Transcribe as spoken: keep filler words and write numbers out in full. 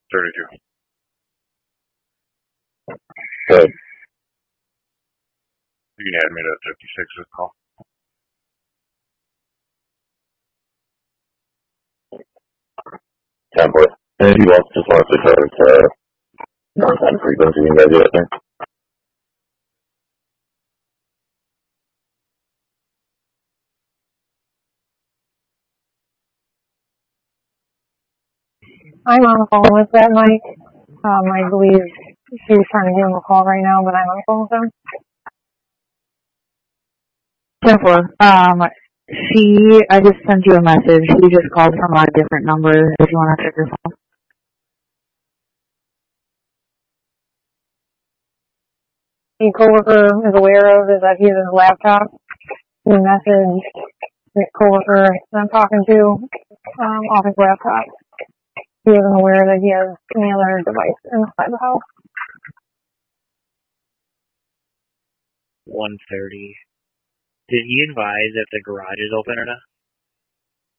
thirty-two. Good. You can add me to fifty-six as call. ten four. And if you want, just want to switch over to north end frequency, you can guys do that thing. I'm on the phone with that Mike. Um, I believe she's trying to give him a call right now, but I'm on the phone with him. ten four. Um, she, I just sent you a message. She just called from a different number if you want to check your phone. The coworker is aware of is that he has his laptop. The message the coworker that I'm talking to um, off his laptop. He isn't aware that he has any other device inside the house. one thirty. Did he advise if the garage is open or not?